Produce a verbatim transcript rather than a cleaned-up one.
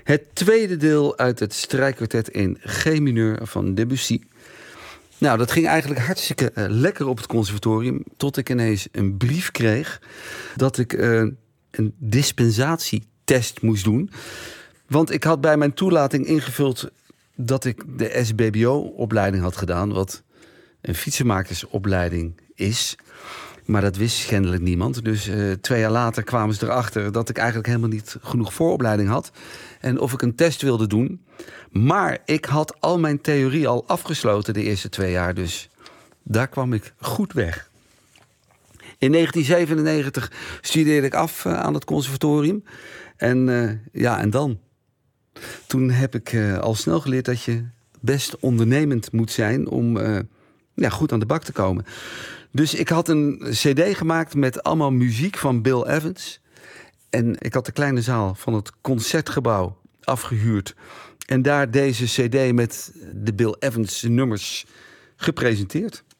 Het tweede deel uit het strijkkwartet in G-mineur van Debussy. Nou, dat ging eigenlijk hartstikke uh, lekker op het conservatorium, tot ik ineens een brief kreeg dat ik uh, een dispensatietest moest doen. Want ik had bij mijn toelating ingevuld dat ik de S B B O-opleiding had gedaan, wat een fietsenmakersopleiding is. Maar dat wist schendelijk niemand. Dus uh, twee jaar later kwamen ze erachter dat ik eigenlijk helemaal niet genoeg vooropleiding had. En of ik een test wilde doen. Maar ik had al mijn theorie al afgesloten de eerste twee jaar. Dus daar kwam ik goed weg. In negentien zevenennegentig studeerde ik af uh, aan het conservatorium. En uh, ja, en dan? Toen heb ik uh, al snel geleerd dat je best ondernemend moet zijn om uh, ja, goed aan de bak te komen. Dus ik had een cd gemaakt met allemaal muziek van Bill Evans. En ik had de kleine zaal van het Concertgebouw afgehuurd. En daar deze cd met de Bill Evans nummers gepresenteerd.